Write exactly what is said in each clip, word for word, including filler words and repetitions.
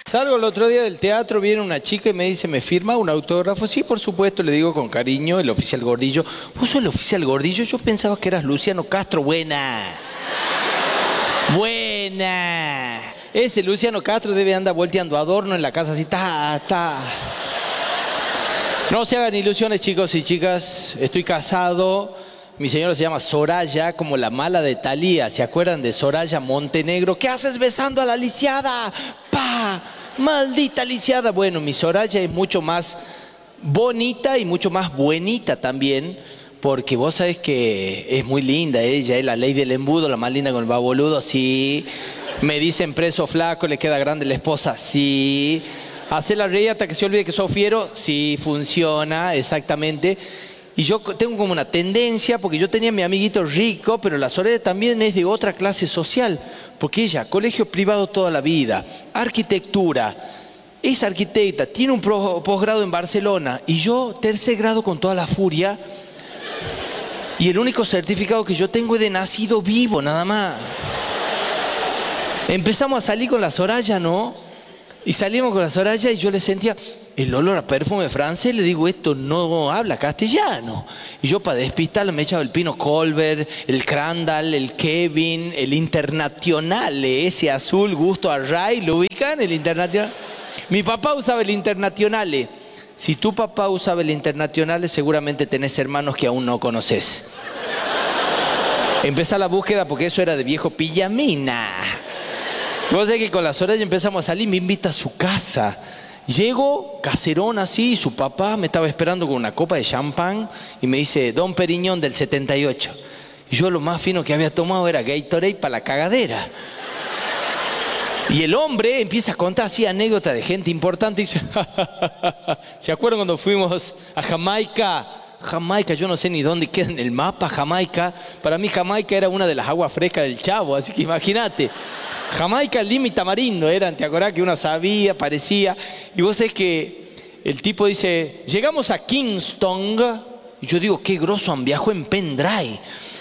Salgo el otro día del teatro, viene una chica y me dice, ¿me firma un autógrafo? Sí, por supuesto, le digo con cariño, el oficial Gordillo. ¿Vos sos el oficial Gordillo? Yo pensaba que eras Luciano Castro. Buena. Buena. Ese Luciano Castro debe andar volteando adorno en la casa así, ta, ta. No se hagan ilusiones, chicos y chicas. Estoy casado. Mi señora se llama Soraya, como la mala de Thalía. ¿Se acuerdan de Soraya Montenegro? ¿Qué haces besando a la lisiada? ¡Pa! ¡Maldita lisiada! Bueno, mi Soraya es mucho más bonita y mucho más buenita también, porque vos sabés que es muy linda ella, es la ley del embudo, la más linda con el baboludo, sí. Me dicen preso flaco, le queda grande la esposa, sí. Hacer la reír hasta que se olvide que sos fiero, sí, funciona, exactamente. Y yo tengo como una tendencia, porque yo tenía a mi amiguito rico, pero la Soraya también es de otra clase social, porque ella, colegio privado toda la vida, arquitectura, es arquitecta, tiene un posgrado en Barcelona, y yo tercer grado con toda la furia, y el único certificado que yo tengo es de nacido vivo, nada más. Empezamos a salir con la Soraya, ¿no? Y salimos con la Soraya y yo le sentía el olor a perfume francés. Le digo, esto no habla castellano. Y yo para despistarla me echaba el Pino Colbert, el Crandall, el Kevin, el Internazionale, ese azul, gusto a Ray. ¿Lo ubican? El Internazionale. Mi papá usaba el Internazionale. Si tu papá usaba el Internazionale, seguramente tenés hermanos que aún no conoces. Empezá la búsqueda porque eso era de viejo pijamina. Vos sabés que con la Soraya empezamos a salir, me invita a su casa. Llego, caserón así, su papá me estaba esperando con una copa de champán y me dice, Don Periñón del setenta y ocho. Y yo lo más fino que había tomado era Gatorade para la cagadera. Y el hombre empieza a contar así anécdotas de gente importante y dice, ¿se acuerdan cuando fuimos a Jamaica? Jamaica, yo no sé ni dónde queda en el mapa Jamaica. Para mí Jamaica era una de las aguas frescas del Chavo, así que imagínate. Jamaica, Lima y Tamarindo eran, ¿te acordás que uno sabía, parecía? Y vos sabés que el tipo dice, llegamos a Kingston, y yo digo, qué grosso han viajado en pendrive.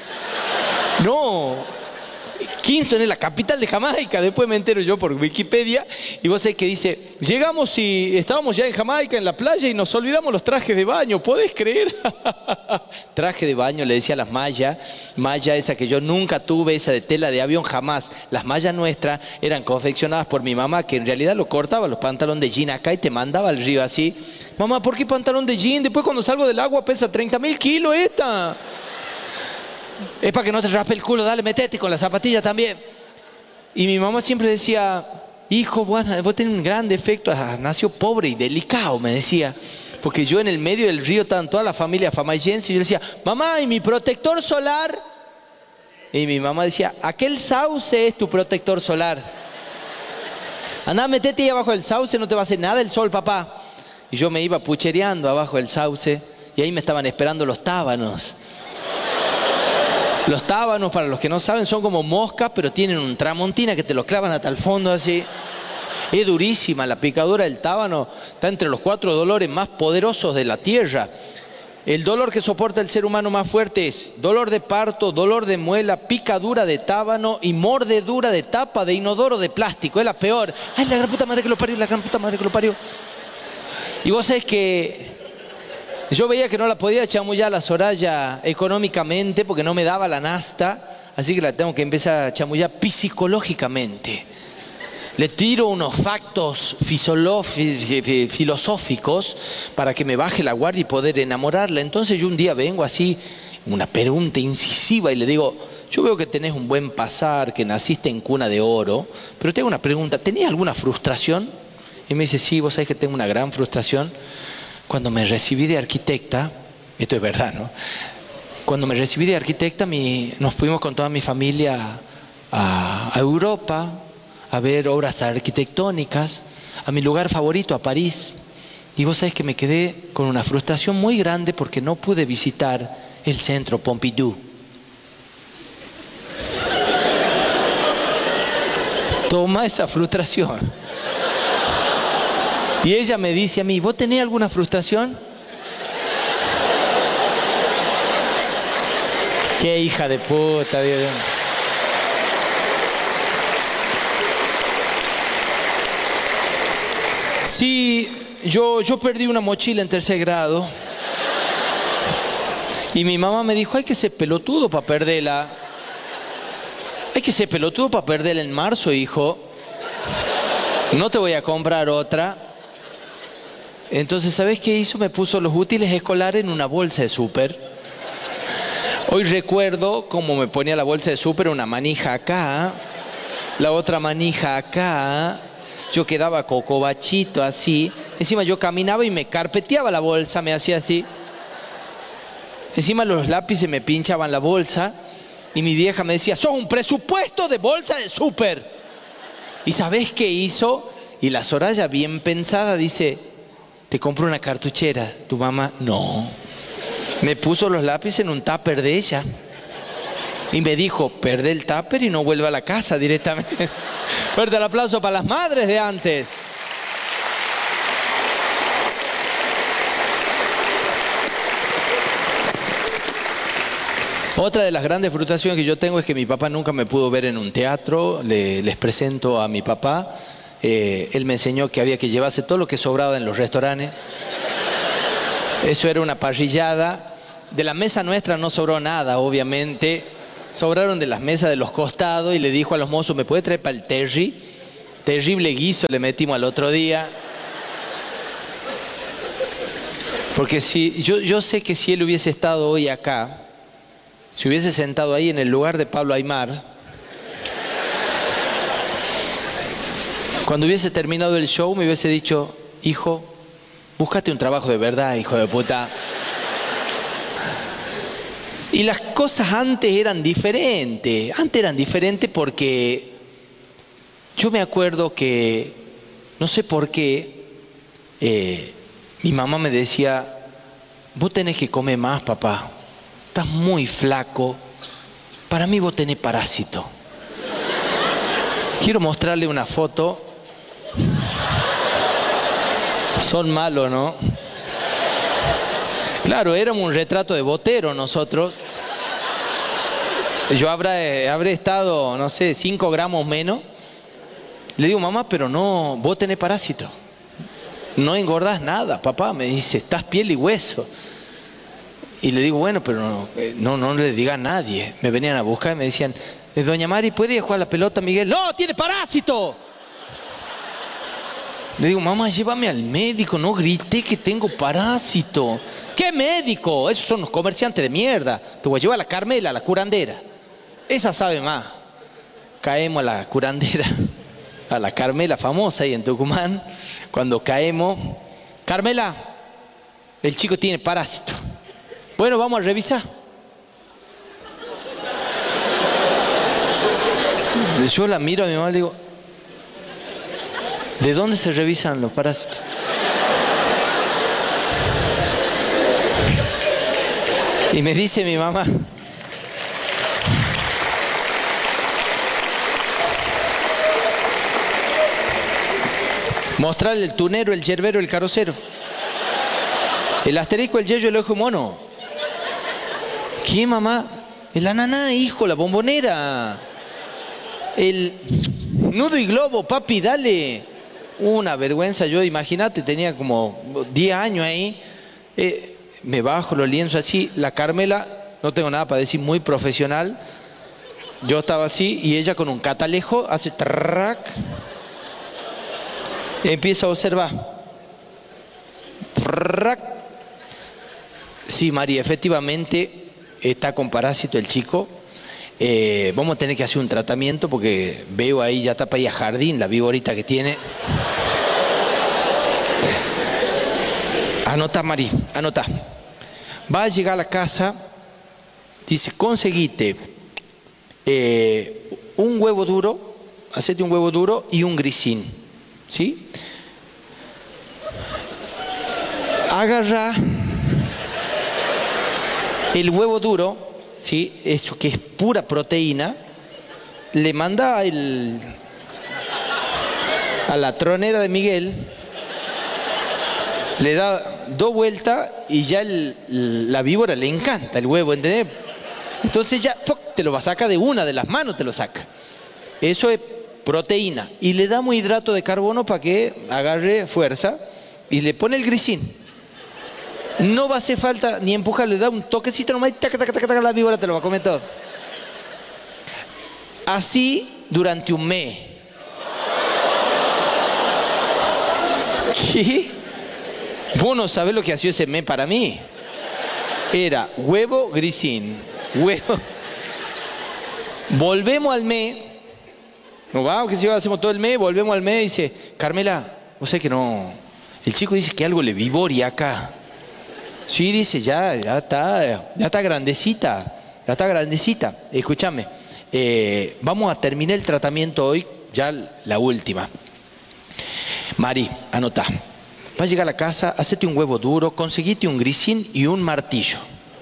No, Kingston es la capital de Jamaica, después me entero yo por Wikipedia, y vos sabés que dice, llegamos y estábamos ya en Jamaica, en la playa, y nos olvidamos los trajes de baño, ¿podés creer? Traje de baño, le decía a las mallas, malla esa que yo nunca tuve, esa de tela de avión, jamás. Las mallas nuestras eran confeccionadas por mi mamá, que en realidad lo cortaba los pantalones de jean acá y te mandaba al río así. Mamá, ¿por qué pantalón de jean? Después cuando salgo del agua pesa treinta mil kilos esta. Es para que no te raspe el culo, dale, metete con la zapatilla también. Y mi mamá siempre decía, hijo, bueno, vos tenés un gran defecto, nació pobre y delicado, me decía. Porque yo en el medio del río estaban toda la familia famayense y yo decía, mamá, ¿y mi protector solar? Y mi mamá decía, aquel sauce es tu protector solar. Andá, metete ahí abajo del sauce, no te va a hacer nada el sol, papá. Y yo me iba puchereando abajo del sauce y ahí me estaban esperando los tábanos. Los tábanos, para los que no saben, son como moscas, pero tienen un tramontina que te lo clavan hasta el fondo así. Es durísima, la picadura del tábano está entre los cuatro dolores más poderosos de la tierra. El dolor que soporta el ser humano más fuerte es dolor de parto, dolor de muela, picadura de tábano y mordedura de tapa de inodoro de plástico. Es la peor. Ay, la gran puta madre que lo parió, la gran puta madre que lo parió. Y vos sabés que yo veía que no la podía chamullar a la Soraya económicamente porque no me daba la nasta, así que la tengo que empezar a chamullar psicológicamente. Le tiro unos factos filosóficos para que me baje la guardia y poder enamorarla. Entonces yo un día vengo así, una pregunta incisiva y le digo, yo veo que tenés un buen pasar, que naciste en cuna de oro, pero te hago una pregunta, ¿tenías alguna frustración? Y me dice, sí, vos sabés que tengo una gran frustración. Cuando me recibí de arquitecta, esto es verdad, ¿no? Cuando me recibí de arquitecta, mi, nos fuimos con toda mi familia a, a Europa a ver obras arquitectónicas, a mi lugar favorito, a París. Y vos sabés que me quedé con una frustración muy grande porque no pude visitar el centro Pompidou. Toma esa frustración. Y ella me dice a mí, ¿vos tenés alguna frustración? Qué hija de puta, Dios mío. Sí, yo, yo perdí una mochila en tercer grado. Y mi mamá me dijo, hay que ser pelotudo para perderla. Hay que ser pelotudo para perderla en marzo, hijo. No te voy a comprar otra. Entonces, ¿sabes qué hizo? Me puso los útiles escolares en una bolsa de súper. Hoy recuerdo cómo me ponía la bolsa de súper, una manija acá, la otra manija acá. Yo quedaba cocobachito así. Encima yo caminaba y me carpeteaba la bolsa, me hacía así. Encima los lápices me pinchaban la bolsa. Y mi vieja me decía, sos un presupuesto de bolsa de súper. ¿Y sabés qué hizo? Y la Soraya, bien pensada, dice, te compro una cartuchera. Tu mamá, no. Me puso los lápices en un tupper de ella. Y me dijo, perde el tupper y no vuelva a la casa directamente. Fuerte el aplauso para las madres de antes. Otra de las grandes frustraciones que yo tengo es que mi papá nunca me pudo ver en un teatro. Le, les presento a mi papá. Eh, él me enseñó que había que llevarse todo lo que sobraba en los restaurantes. Eso era una parrillada. De la mesa nuestra no sobró nada, obviamente. Sobraron de las mesas de los costados y le dijo a los mozos, ¿me puede traer para el terry? Terrible guiso le metimos al otro día. Porque si yo, yo sé que si él hubiese estado hoy acá, si hubiese sentado ahí en el lugar de Pablo Aimar, cuando hubiese terminado el show me hubiese dicho, hijo, búscate un trabajo de verdad, hijo de puta. Y las cosas antes eran diferentes. Antes eran diferentes porque yo me acuerdo que, no sé por qué, eh, mi mamá me decía, vos tenés que comer más, papá. Estás muy flaco. Para mí vos tenés parásito. Quiero mostrarle una foto. Son malos, ¿no? Claro, éramos un retrato de Botero nosotros. Yo habré, habré estado, no sé, cinco gramos menos. Le digo, mamá, pero no, vos tenés parásito. No engordás nada, papá. Me dice, estás piel y hueso. Y le digo, bueno, pero no, no, no le diga a nadie. Me venían a buscar y me decían, doña Mari, ¿puede ir a jugar la pelota, Miguel? ¡No, tiene parásito! Le digo, mamá, llévame al médico, no grité que tengo parásito. ¿Qué médico? Esos son los comerciantes de mierda. Te voy a llevar a la Carmela, a la curandera. Esa sabe más. Caemos a la curandera, a la Carmela famosa ahí en Tucumán. Cuando caemos, Carmela, el chico tiene parásito. Bueno, vamos a revisar. Yo la miro a mi mamá y le digo, ¿de dónde se revisan los parásitos? Y me dice mi mamá, mostrarle el tunero, el yerbero, el carrocero, el asterisco, el yeyo, el ojo mono. ¿Qué, mamá? El ananá, hijo, la bombonera. El nudo y globo, papi, dale. Una vergüenza, yo, imagínate, tenía como diez años ahí. Eh, me bajo los lienzos así. La Carmela, no tengo nada para decir, muy profesional. Yo estaba así y ella con un catalejo hace track. Empieza a observar. Track. Sí, María, efectivamente está con parásito el chico. Eh, vamos a tener que hacer un tratamiento porque veo ahí, ya está para ir a jardín, la viborita que tiene. Anota, Mari, anota. Va a llegar a la casa, dice, conseguite eh, un huevo duro, hacete un huevo duro y un grisín, ¿sí? Agarra el huevo duro, ¿sí? Eso que es pura proteína, le manda el, a la tronera de Miguel, le da dos vueltas y ya el, la víbora le encanta el huevo, ¿entendés? Entonces ya ¡fuc! Te lo va a sacar de una de las manos, te lo saca. Eso es proteína. Y le damos hidrato de carbono para que agarre fuerza. Y le pone el grisín. No va a hacer falta ni empujar, le da un toquecito nomás y taca, taca, taca, taca, la víbora te lo va a comer todo. Así durante un mes. ¿Qué? Vos no sabés lo que hacía ese mes para mí. Era huevo, grisín. Huevo. Volvemos al mes. Nos vamos, que si hacemos todo el mes, volvemos al mes y dice, Carmela, vos sabés que no. El chico dice que algo le vivoria acá. Sí, dice, ya, ya está, ya está grandecita. Ya está grandecita. Escúchame, eh, vamos a terminar el tratamiento hoy, ya la última. Mari, anota. Vas a llegar a la casa, hacete un huevo duro, conseguite un grisín y un martillo.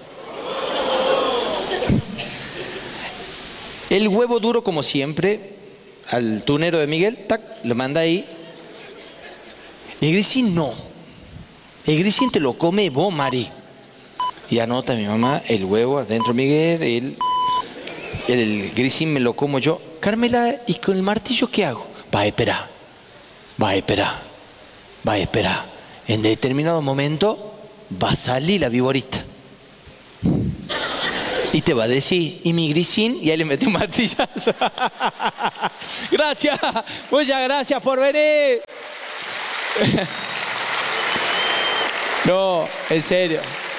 El huevo duro, como siempre, al tunero de Miguel, tac, lo manda ahí. El grisín no. El grisín te lo come vos, Mari. Y anota mi mamá, el huevo adentro, Miguel, el, el, el grisín me lo como yo. Carmela, ¿y con el martillo qué hago? Va a esperar. Va a esperar. Va a esperar. En determinado momento va a salir la viborita. Y te va a decir, ¿y mi grisín? Y ahí le metí un martillazo. Gracias. Muchas gracias por venir. No, en serio.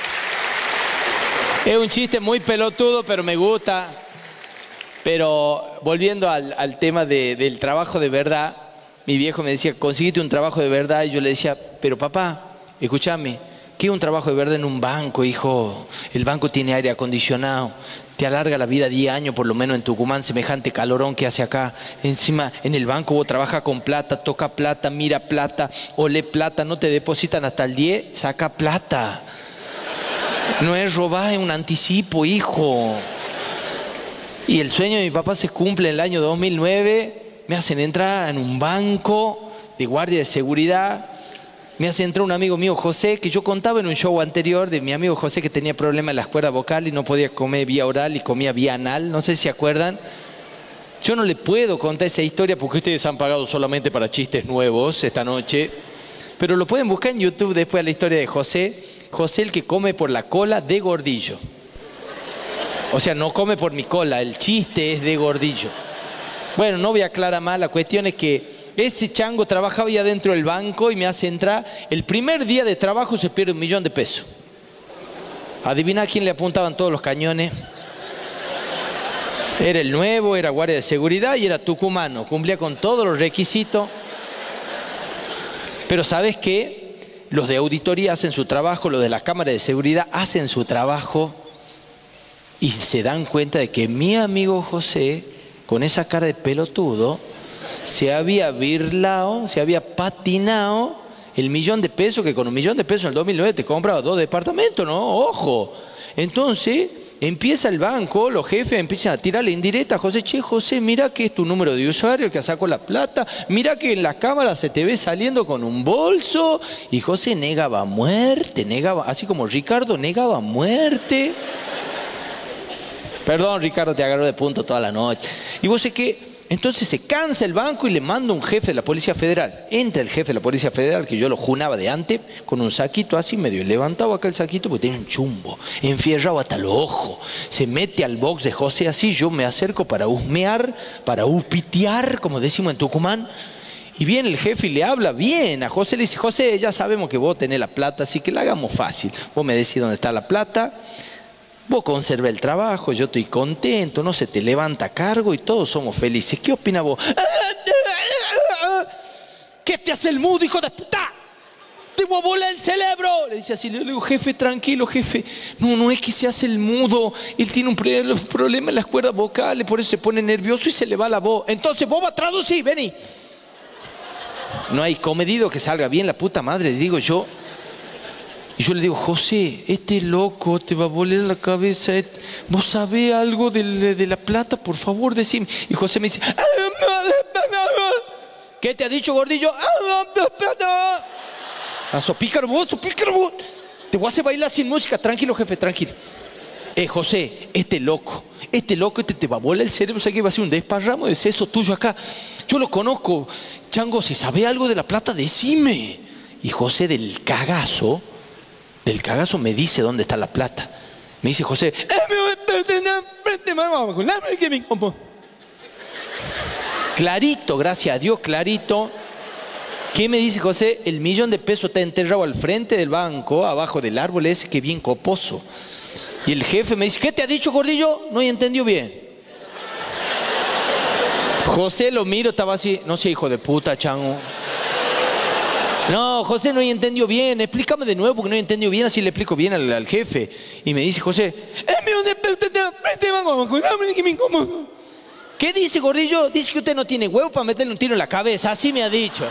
Es un chiste muy pelotudo, pero me gusta. Pero volviendo al, al tema de, del trabajo de verdad, mi viejo me decía, consíguete un trabajo de verdad. Y yo le decía, pero papá, escúchame, ¿qué es un trabajo de verdad en un banco, hijo? El banco tiene aire acondicionado, te alarga la vida diez años por lo menos en Tucumán, semejante calorón que hace acá. Encima, en el banco vos trabajas con plata, toca plata, mira plata, olé plata, no te depositan hasta el diez, saca plata. No es robar, es un anticipo, hijo. Y el sueño de mi papá se cumple en el año dos mil nueve, me hacen entrar en un banco de guardia de seguridad. Me hace entrar un amigo mío, José, que yo contaba en un show anterior de mi amigo José que tenía problemas en las cuerdas vocales y no podía comer vía oral y comía vía anal. No sé si se acuerdan. Yo no le puedo contar esa historia porque ustedes han pagado solamente para chistes nuevos esta noche. Pero lo pueden buscar en YouTube después de la historia de José. José, el que come por la cola de Gordillo. O sea, no come por mi cola, el chiste es de Gordillo. Bueno, no voy a aclarar más, la cuestión es que ese chango trabajaba ya dentro del banco y me hace entrar. El primer día de trabajo se pierde un millón de pesos. Adivina a quién le apuntaban todos los cañones. Era el nuevo, era guardia de seguridad y era tucumano. Cumplía con todos los requisitos. Pero ¿sabes qué? Los de auditoría hacen su trabajo, los de las cámaras de seguridad hacen su trabajo y se dan cuenta de que mi amigo José, con esa cara de pelotudo, se había birlao, se había patinado el millón de pesos, que con un millón de pesos en el dos mil nueve te compraba dos departamentos, ¿no? Ojo. Entonces empieza el banco, los jefes empiezan a tirarle indirecta a José. Che, José, mira que es tu número de usuario, el que sacó la plata. Mira que en la cámara se te ve saliendo con un bolso. Y José negaba muerte, negaba, así como Ricardo negaba muerte. Perdón, Ricardo, te agarró de punto toda la noche. Y vos sé que entonces se cansa el banco y le manda un jefe de la Policía Federal. Entra el jefe de la Policía Federal, que yo lo junaba de antes, con un saquito así, medio levantado acá el saquito, porque tiene un chumbo, enfierrado hasta los ojos. Se mete al box de José así, yo me acerco para husmear, para upitear, como decimos en Tucumán. Y viene el jefe y le habla bien a José, le dice, José, ya sabemos que vos tenés la plata, así que la hagamos fácil. Vos me decís dónde está la plata. Vos conserva el trabajo, yo estoy contento, no se te levanta cargo y todos somos felices. ¿Qué opina vos? ¿Qué te hace el mudo, hijo de puta? ¡Te voy a volar el cerebro! Le dice así, le digo, jefe, tranquilo, jefe. No, no es que se hace el mudo. Él tiene un problema en las cuerdas vocales, por eso se pone nervioso y se le va la voz. Entonces vos vas a traducir, vení. No hay comedido que salga bien, la puta madre, digo yo. Y yo le digo, José, este loco te va a volar la cabeza. ¿Vos sabés algo de, de la plata? Por favor, decime. Y José me dice, ¿qué te ha dicho, Gordillo? Ah, sos pícaro vos, sos pícaro vos. Te voy a hacer bailar sin música. Tranquilo, jefe, tranquilo. Eh, José, este loco, este loco este te va a volar el cerebro, ¿sabes qué? Va a ser un desparramo de seso tuyo acá. Yo lo conozco. Chango, si sabe algo de la plata, decime. Y José del cagazo, del cagazo me dice dónde está la plata. Me dice José, clarito, gracias a Dios, clarito. ¿Qué me dice José? El millón de pesos está enterrado al frente del banco, abajo del árbol ese, que bien coposo. Y el jefe me dice, ¿qué te ha dicho, gordillo? No he entendido bien. José lo miro, estaba así, no sé, hijo de puta, chango. No, José, no he entendido bien, explícame de nuevo porque no he entendido bien, así le explico bien al, al jefe. Y me dice José, ¿qué dice, gordillo? Dice que usted no tiene huevo para meterle un tiro en la cabeza, así me ha dicho.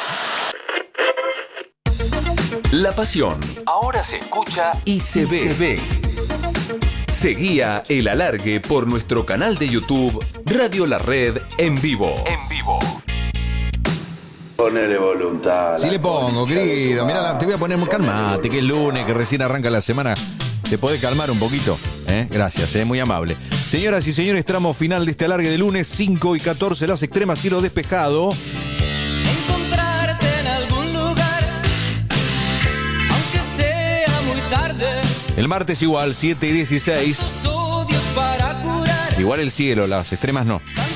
La pasión ahora se escucha y se, y ve. se ve. Seguía El Alargue por nuestro canal de YouTube Radio La Red en vivo. En vivo. Ponele voluntad. Sí le pongo, querido. Mira, te voy a poner, calmate, que es lunes, que recién arranca la semana. ¿Te podés calmar un poquito? ¿Eh? Gracias, eh, muy amable. Señoras y señores, tramo final de este alargue de lunes, cinco y catorce, las extremas, cielo despejado. Encontrarte en algún lugar, aunque sea muy tarde. El martes igual, siete y dieciséis. Odios para curar. Igual el cielo, las extremas no.